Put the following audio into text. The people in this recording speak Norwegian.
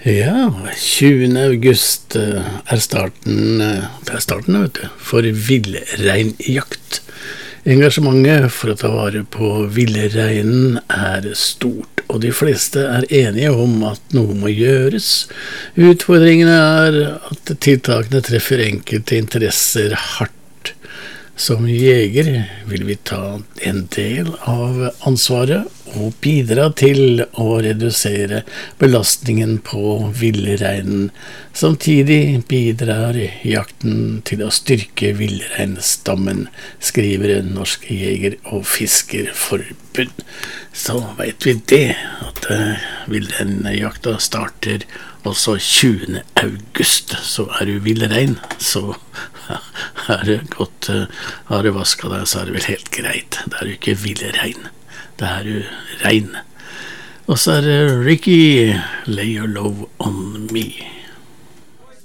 Ja, 20. august er starten, vet du, for villreinjakt. Engasjementet for å ta vare på villreinen er stort, og de fleste er enige om at noe må gjøres. Utfordringene er at tiltakene treffer enkelte interesser hardt. Som jeger vil vi ta en del av ansvaret og bidra til å redusere belastningen på villreinen. Samtidig bidrar jakten til å styrke villreinstammen, skriver Norsk Jeger- og Fiskerforbund. Så vet vi det, at villreinjakta starter også 20. august. Så er du villrein, så er det godt, har du vasket deg, så er det vel helt greit. Det er jo ikke villrein, det er jo rein. Og så er det Ricky, Lay Your Love On Me.